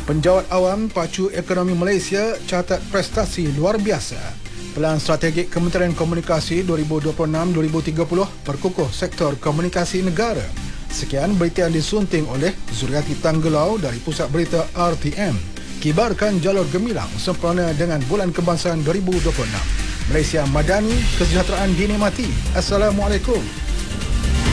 Penjawat awam pacu ekonomi Malaysia catat prestasi luar biasa. Pelan strategik Kementerian Komunikasi 2026-2030 perkukuh sektor komunikasi negara. Sekian berita yang disunting oleh Zuriati Tanggelau dari Pusat Berita RTM. Kibarkan jalur gemilang sempurna dengan Bulan Kebangsaan 2026. Malaysia Madani, kesejahteraan dinikmati. Assalamualaikum.